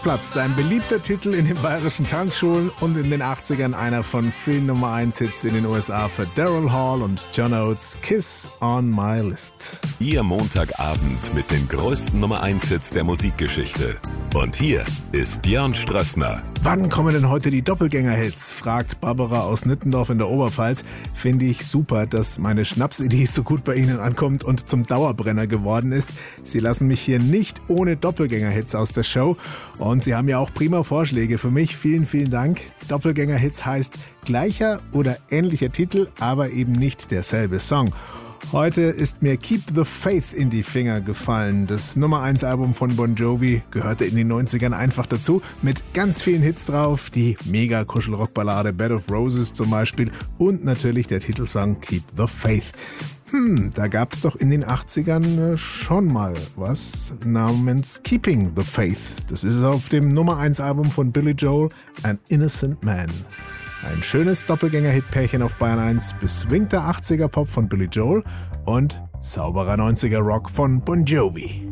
Platz, ein beliebter Titel in den bayerischen Tanzschulen und in den 80ern einer von vielen Nummer 1 Hits in den USA für Daryl Hall und John Oates, Kiss on My List. Ihr Montagabend mit den größten Nummer 1 Hits der Musikgeschichte. Und hier ist Björn Strössner. Wann kommen denn heute die Doppelgänger-Hits? Fragt Barbara aus Nittendorf in der Oberpfalz. Finde ich super, dass meine Schnapsidee so gut bei Ihnen ankommt und zum Dauerbrenner geworden ist. Sie lassen mich hier nicht ohne Doppelgänger-Hits aus der Show. Und Sie haben ja auch prima Vorschläge für mich. Vielen, vielen Dank. Doppelgänger-Hits heißt gleicher oder ähnlicher Titel, aber eben nicht derselbe Song. Heute ist mir Keep the Faith in die Finger gefallen. Das Nummer 1 Album von Bon Jovi gehörte in den 90ern einfach dazu, mit ganz vielen Hits drauf, die mega Kuschelrock-Ballade Bed of Roses zum Beispiel und natürlich der Titelsong Keep the Faith. Da gab's doch in den 80ern schon mal was namens Keeping the Faith. Das ist auf dem Nummer 1 Album von Billy Joel, An Innocent Man. Ein schönes Doppelgänger-Hit-Pärchen auf Bayern 1, beswingter 80er-Pop von Billy Joel und sauberer 90er-Rock von Bon Jovi.